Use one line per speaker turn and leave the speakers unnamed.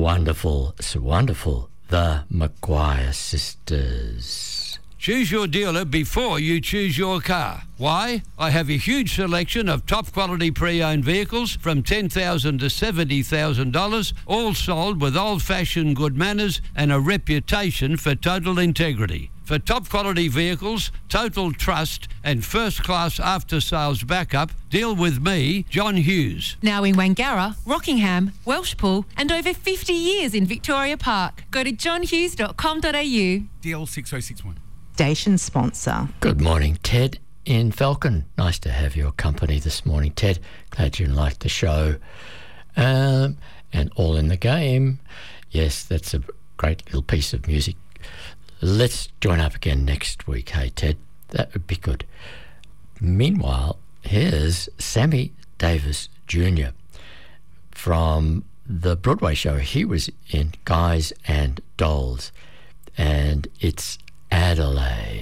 wonderful, so wonderful. The Maguire Sisters.
Choose your dealer before you choose your car. Why? I have a huge selection of top quality pre-owned vehicles from $10,000 to $70,000, all sold with old-fashioned good manners and a reputation for total integrity. For top quality vehicles, total trust and first-class after-sales backup, deal with me, John Hughes.
Now in Wangara, Rockingham, Welshpool and over 50 years in Victoria Park. Go to johnhughes.com.au.
DL 6061.
Station sponsor.
Good morning, Ted in Falcon. Nice to have your company this morning, Ted. Glad you liked the show. And All in the Game. Yes, that's a great little piece of music. Let's join up again next week, hey, Ted? That would be good. Meanwhile, here's Sammy Davis Jr. from the Broadway show he was in, Guys and Dolls. And it's Adelaide.